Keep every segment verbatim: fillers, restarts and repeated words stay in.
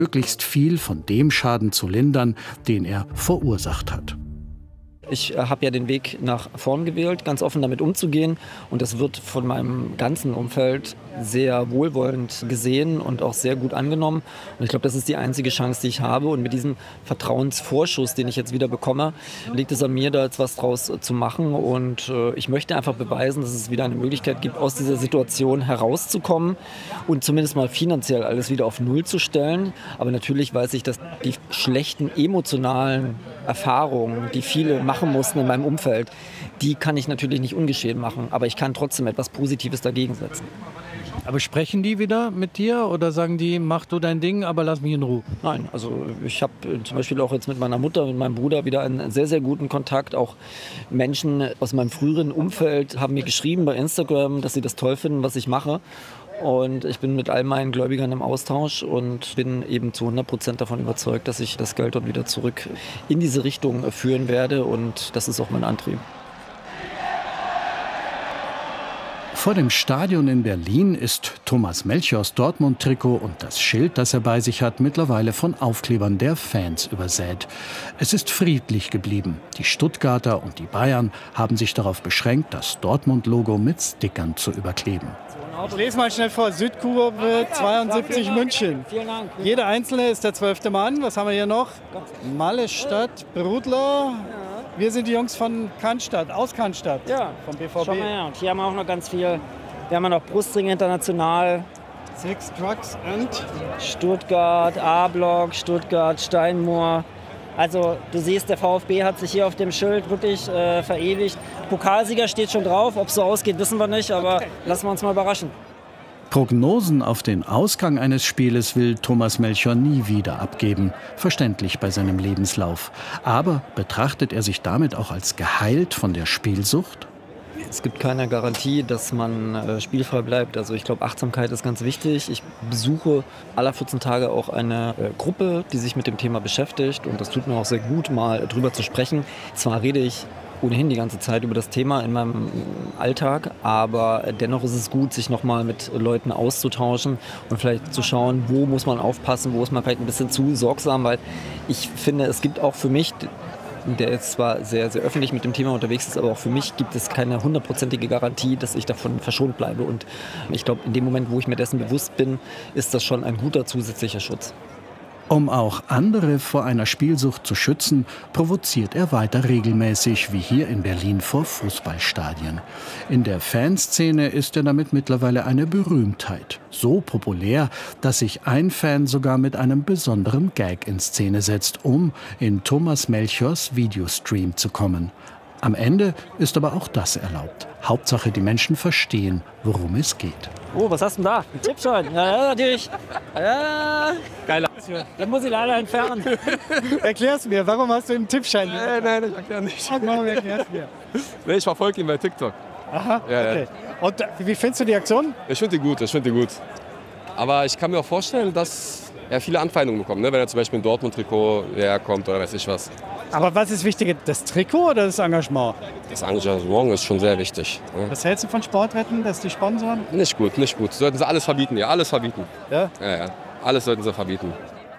möglichst viel von dem Schaden zu lindern, den er verursacht hat. Ich habe ja den Weg nach vorn gewählt, ganz offen damit umzugehen. Und das wird von meinem ganzen Umfeld sehr wohlwollend gesehen und auch sehr gut angenommen. Und ich glaube, das ist die einzige Chance, die ich habe. Und mit diesem Vertrauensvorschuss, den ich jetzt wieder bekomme, liegt es an mir, da jetzt was draus zu machen. Und äh, ich möchte einfach beweisen, dass es wieder eine Möglichkeit gibt, aus dieser Situation herauszukommen und zumindest mal finanziell alles wieder auf Null zu stellen. Aber natürlich weiß ich, dass die schlechten emotionalen Erfahrungen, die viele machen mussten in meinem Umfeld, die kann ich natürlich nicht ungeschehen machen. Aber ich kann trotzdem etwas Positives dagegen setzen. Aber sprechen die wieder mit dir oder sagen die, mach du dein Ding, aber lass mich in Ruhe? Nein, also ich habe zum Beispiel auch jetzt mit meiner Mutter und meinem Bruder wieder einen sehr, sehr guten Kontakt. Auch Menschen aus meinem früheren Umfeld haben mir geschrieben bei Instagram, dass sie das toll finden, was ich mache. Und ich bin mit all meinen Gläubigern im Austausch und bin eben zu hundert Prozent davon überzeugt, dass ich das Geld dort wieder zurück in diese Richtung führen werde. Und das ist auch mein Antrieb. Vor dem Stadion in Berlin ist Thomas Melchiors Dortmund-Trikot und das Schild, das er bei sich hat, mittlerweile von Aufklebern der Fans übersät. Es ist friedlich geblieben. Die Stuttgarter und die Bayern haben sich darauf beschränkt, das Dortmund-Logo mit Stickern zu überkleben. Ich lese mal schnell vor. Südkurve zweiundsiebzig München. Jeder Einzelne ist der zwölfte Mann. Was haben wir hier noch? Malle-Stadt, Brudler. Wir sind die Jungs von Cannstatt, aus Cannstatt, ja, vom B V B. Schau mal her. Und hier haben wir auch noch ganz viel. Wir haben noch Brustring International. Six Trucks and? Stuttgart, A-Block, Stuttgart, Steinmoor. Also du siehst, der VfB hat sich hier auf dem Schild wirklich äh, verewigt. Pokalsieger steht schon drauf. Ob es so ausgeht, wissen wir nicht. Aber okay, lassen wir uns mal überraschen. Prognosen auf den Ausgang eines Spieles will Thomas Melchior nie wieder abgeben. Verständlich bei seinem Lebenslauf. Aber betrachtet er sich damit auch als geheilt von der Spielsucht? Es gibt keine Garantie, dass man äh, spielfrei bleibt. Also ich glaube, Achtsamkeit ist ganz wichtig. Ich besuche alle vierzehn Tage auch eine äh, Gruppe, die sich mit dem Thema beschäftigt. Und das tut mir auch sehr gut, mal drüber zu sprechen. Zwar rede ich ohnehin die ganze Zeit über das Thema in meinem Alltag, aber dennoch ist es gut, sich nochmal mit Leuten auszutauschen und vielleicht zu schauen, wo muss man aufpassen, wo ist man vielleicht ein bisschen zu sorgsam, weil ich finde, es gibt auch für mich, der ist zwar sehr, sehr öffentlich mit dem Thema unterwegs ist, aber auch für mich gibt es keine hundertprozentige Garantie, dass ich davon verschont bleibe. Und ich glaube, in dem Moment, wo ich mir dessen bewusst bin, ist das schon ein guter zusätzlicher Schutz. Um auch andere vor einer Spielsucht zu schützen, provoziert er weiter regelmäßig, wie hier in Berlin vor Fußballstadien. In der Fanszene ist er damit mittlerweile eine Berühmtheit. So populär, dass sich ein Fan sogar mit einem besonderen Gag in Szene setzt, um in Thomas Melchiors Videostream zu kommen. Am Ende ist aber auch das erlaubt. Hauptsache, die Menschen verstehen, worum es geht. Oh, was hast du denn da? Ein Tippschein. Ja, ja, natürlich. Ja. Geiler. Dann muss ich leider entfernen. Erklär's mir, warum hast du einen Tippschein? Nein, nein, ich erkläre nicht. Warum erklär's mir? Nee, ich verfolge ihn bei TikTok. Aha, ja, okay. Ja. Und wie findest du die Aktion? Ich finde die gut, ich finde die gut. Aber ich kann mir auch vorstellen, dass er viele Anfeindungen bekommt, ne? Wenn er zum Beispiel ein Dortmund-Trikot herkommt oder weiß ich was. Aber was ist wichtiger, das Trikot oder das Engagement? Das Engagement ist schon sehr wichtig. Ne? Was hältst du von Sportwetten, dass die sponsoren? Nicht gut, nicht gut. Sollten sie alles verbieten, ja, alles verbieten. Ja? Ja, ja. Alles sollten sie verbieten.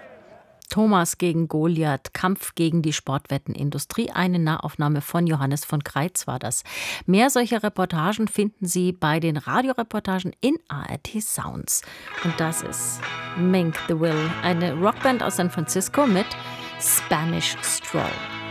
Thomas gegen Goliath, Kampf gegen die Sportwettenindustrie. Eine Nahaufnahme von Johannes von Kreitz war das. Mehr solcher Reportagen finden Sie bei den Radioreportagen in A R T Sounds. Und das ist Mink the Will, eine Rockband aus San Francisco mit Spanish Stroll.